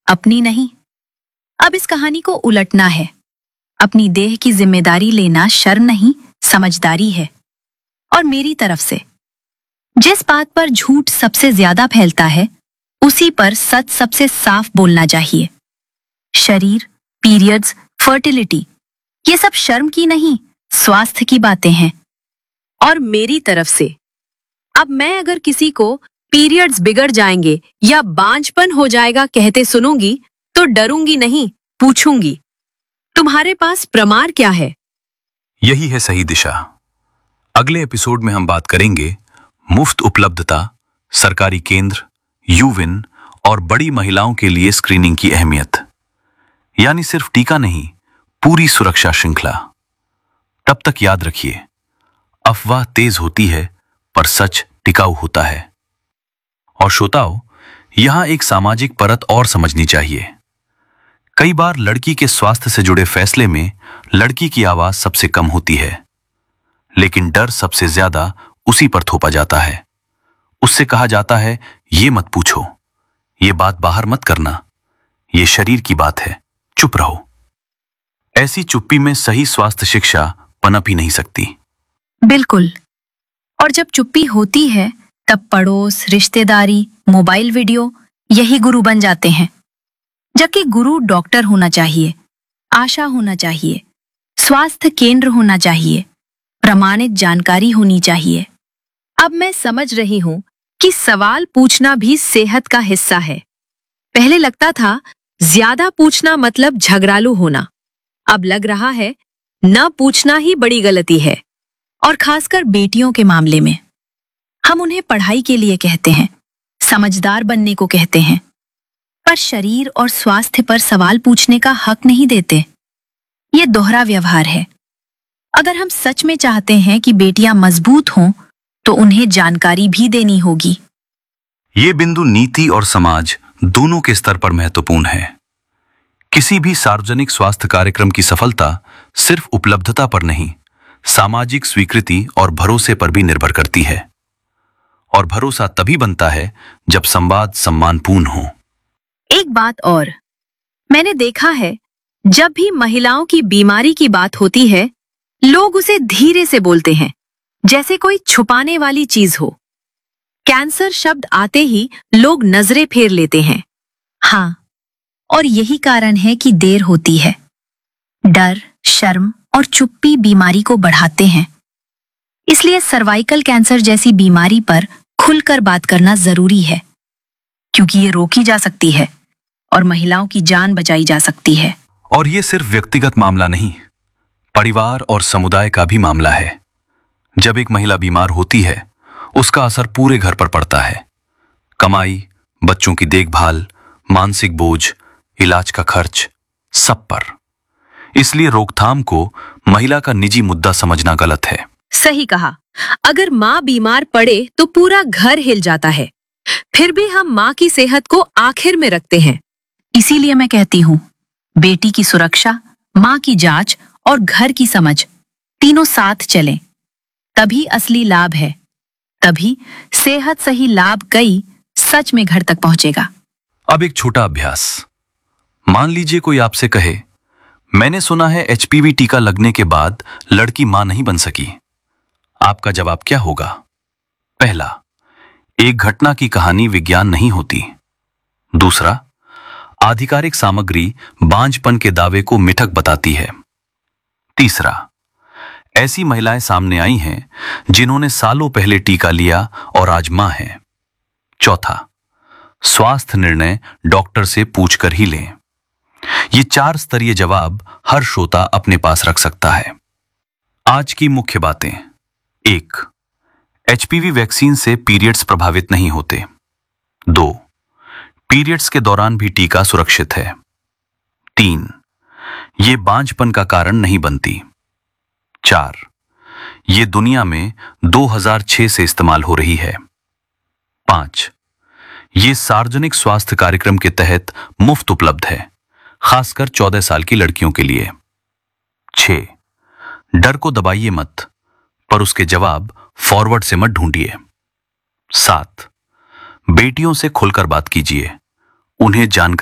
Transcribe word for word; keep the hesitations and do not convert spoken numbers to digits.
अपनी नहीं। अब इस कहानी को उलटना है। अपनी देह की जिम्मेदारी लेना शर्म नहीं, समझदारी है। और मेरी तरफ से, जिस बात पर झूठ सबसे ज्यादा फैलता है उसी पर सच सबसे साफ बोलना चाहिए। शरीर, पीरियड्स, फर्टिलिटी, ये सब शर्म की नहीं, स्वास्थ्य की बातें हैं। और मेरी तरफ से, अब मैं अगर किसी को पीरियड्स बिगड़ जाएंगे या बांझपन हो जाएगा कहते सुनूंगी तो डरूंगी नहीं, पूछूंगी, तुम्हारे पास प्रमाण क्या है? यही है सही दिशा। अगले एपिसोड में हम बात करेंगे मुफ्त उपलब्धता, सरकारी केंद्र, यूविन और बड़ी महिलाओं के लिए स्क्रीनिंग की अहमियत। यानी सिर्फ टीका नहीं, पूरी सुरक्षा श्रृंखला। तब तक याद रखिए, अफवाह तेज होती है पर सच टिकाऊ होता है। और श्रोताओं, यहां एक सामाजिक परत और समझनी चाहिए। कई बार लड़की के स्वास्थ्य से जुड़े फैसले में लड़की की आवाज सबसे कम होती है, लेकिन डर सबसे ज्यादा उसी पर थोपा जाता है। उससे कहा जाता है, ये मत पूछो, ये बात बाहर मत करना, ये शरीर की बात है, चुप रहो। ऐसी चुप्पी में सही स्वास्थ्य शिक्षा पनप ही नहीं सकती। बिल्कुल। और जब चुप्पी होती है तब पड़ोस, रिश्तेदारी, मोबाइल वीडियो यही गुरु बन जाते हैं। जबकि गुरु डॉक्टर होना चाहिए, आशा होना चाहिए, स्वास्थ्य केंद्र होना चाहिए, प्रमाणित जानकारी होनी चाहिए। अब मैं समझ रही हूं कि सवाल पूछना भी सेहत का हिस्सा है। पहले लगता था ज्यादा पूछना मतलब झगड़ालू होना। अब लग रहा है न पूछना ही बड़ी गलती है। और खासकर बेटियों के मामले में हम उन्हें पढ़ाई के लिए कहते हैं, समझदार बनने को कहते हैं, पर शरीर और स्वास्थ्य पर सवाल पूछने का हक नहीं देते। ये दोहरा व्यवहार है। अगर हम सच में चाहते हैं कि बेटियां मजबूत हों तो उन्हें जानकारी भी देनी होगी। ये बिंदु नीति और समाज दोनों के स्तर पर महत्वपूर्ण है। किसी भी सार्वजनिक स्वास्थ्य कार्यक्रम की सफलता सिर्फ उपलब्धता पर नहीं, सामाजिक स्वीकृति और भरोसे पर भी निर्भर करती है। और भरोसा तभी बनता है जब संवाद सम्मानपूर्ण हो। एक बात और, मैंने देखा है जब भी महिलाओं की बीमारी की बात होती है, लोग उसे धीरे से बोलते हैं, जैसे कोई छुपाने वाली चीज हो। कैंसर शब्द आते ही लोग नजरें फेर लेते हैं। हाँ, और यही कारण है कि देर होती है। डर, शर्म और चुप्पी बीमारी को बढ़ाते हैं। इसलिए सर्वाइकल कैंसर जैसी बीमारी पर खुलकर बात करना जरूरी है, क्योंकि ये रोकी जा सकती है और महिलाओं की जान बचाई जा सकती है। और ये सिर्फ व्यक्तिगत मामला नहीं, परिवार और समुदाय का भी मामला है। जब एक महिला बीमार होती है, उसका असर पूरे घर पर पड़ता है। कमाई, बच्चों की देखभाल, मानसिक बोझ, इलाज का खर्च, सब पर। इसलिए रोकथाम को महिला का निजी मुद्दा समझना गलत है। सही कहा। अगर माँ बीमार पड़े तो पूरा घर हिल जाता है। फिर भी हम माँ की सेहत को आखिर में रखते हैं। इसीलिए मैं कहती हूँ, बेटी की सुरक्षा, माँ की जांच और घर की समझ तीनों साथ चलें। तभी असली लाभ है। तभी सेहत सही लाभ कई सच में घर तक पहुंचेगा। अब एक छोटा अभ्यास। मान लीजिए कोई आपसे कहे, मैंने सुना है एचपीवी टीका लगने के बाद लड़की मां नहीं बन सकी। आपका जवाब क्या होगा? पहला, एक घटना की कहानी विज्ञान नहीं होती। दूसरा, आधिकारिक सामग्री बांझपन के दावे को मिथक बताती है। तीसरा, ऐसी महिलाएं सामने आई हैं जिन्होंने सालों पहले टीका लिया और आज मां हैं। चौथा, स्वास्थ्य निर्णय डॉक्टर से पूछकर ही लें। ये चार स्तरीय जवाब हर श्रोता अपने पास रख सकता है। आज की मुख्य बातें। एक, एचपीवी वैक्सीन से पीरियड्स प्रभावित नहीं होते। दो, पीरियड्स के दौरान भी टीका सुरक्षित है। तीन, ये बांझपन का कारण नहीं बनती। चार, ये दुनिया में दो हज़ार छह से इस्तेमाल हो रही है। पांच, ये सार्वजनिक स्वास्थ्य कार्यक्रम के तहत मुफ्त उपलब्ध है, खासकर चौदह साल की लड़कियों के लिए। छह, डर को दबाइए मत, पर उसके जवाब फॉरवर्ड से मत ढूंढिए। सात, बेटियों से खुलकर बात कीजिए, उन्हें जानकारी